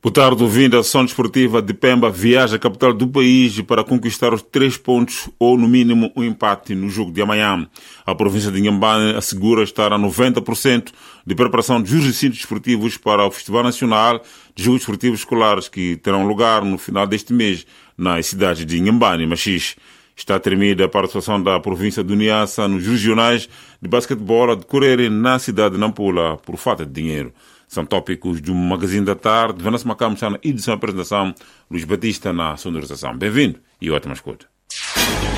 Boa tarde, ouvindo a sessão desportiva de Pemba viaja à capital do país para conquistar os 3 pontos ou, no mínimo, um empate no jogo de amanhã. A província de Inhambane assegura estar a 90% de preparação dos recintos desportivos para o Festival Nacional de Jogos Desportivos Escolares, que terão lugar no final deste mês na cidade de Inhambane e Machixe. Está terminada a participação da província de Niassa nos regionais de basquetebol a decorrerem na cidade de Nampula por falta de dinheiro. São tópicos do Magazine da Tarde. Vanessa Macam está na edição e apresentação. Luís Batista na sonorização. Bem-vindo e ótima escuta.